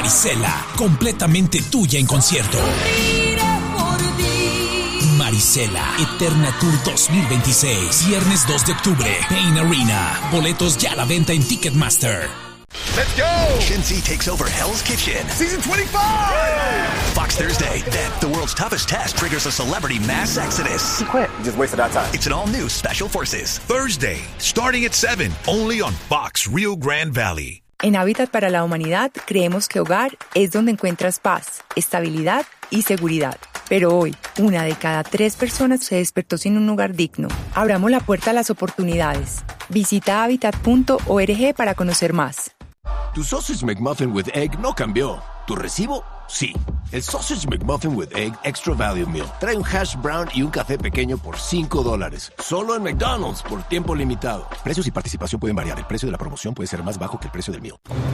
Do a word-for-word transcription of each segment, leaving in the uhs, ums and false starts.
Marisela, completamente tuya en concierto. Marisela, Eterna Tour dos mil veintiséis. Viernes dos de octubre, Pain Arena. Boletos ya a la venta en Ticketmaster. Let's go! Shinzi takes over Hell's Kitchen. Season twenty-five! Fox Thursday. Then, the world's toughest test triggers a celebrity mass exodus. He quit. You just wasted our time. It's an all-new Special Forces. Thursday, starting at seven. Only on Fox Rio Grande Valley. En Hábitat para la Humanidad creemos que hogar es donde encuentras paz, estabilidad y seguridad. Pero hoy, una de cada tres personas se despertó sin un lugar digno. Abramos la puerta a las oportunidades. Visita habitat punto org para conocer más. Tu Sausage McMuffin with Egg no cambió. ¿Tu recibo? Sí. El Sausage McMuffin with Egg Extra Value Meal trae un hash brown y un café pequeño por cinco dólares. Solo en McDonald's por tiempo limitado. Precios y participación pueden variar. El precio de la promoción puede ser más bajo que el precio del meal.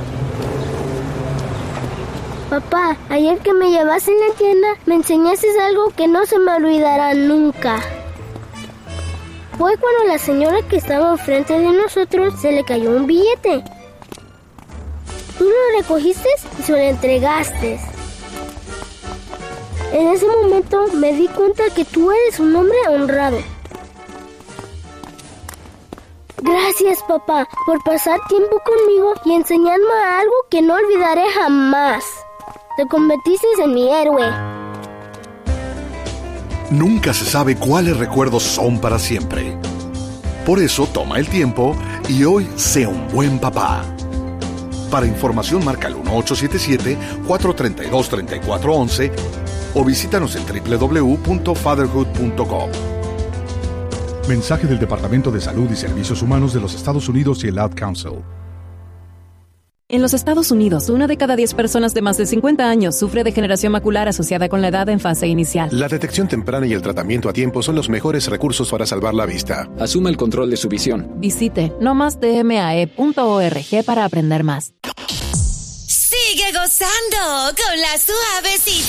Papá, ayer que me llevaste en la tienda, me enseñaste algo que no se me olvidará nunca. Fue cuando la señora que estaba enfrente de nosotros se le cayó un billete. Tú lo recogiste y se lo entregaste. En ese momento me di cuenta que tú eres un hombre honrado. Gracias, papá, por pasar tiempo conmigo y enseñarme algo que no olvidaré jamás. Te convertiste en mi héroe. Nunca se sabe cuáles recuerdos son para siempre. Por eso toma el tiempo y hoy sé un buen papá. Para información marca el uno ocho siete siete, cuatro tres dos, tres cuatro uno uno o visítanos en doble u doble u doble u punto fatherhood punto com. Mensaje del Departamento de Salud y Servicios Humanos de los Estados Unidos y el Ad Council. En los Estados Unidos, una de cada diez personas de más de cincuenta años sufre degeneración macular asociada con la edad en fase inicial. La detección temprana y el tratamiento a tiempo son los mejores recursos para salvar la vista. Asuma el control de su visión. Visite no más d m a e punto org para aprender más. Sigue gozando con la suavecita.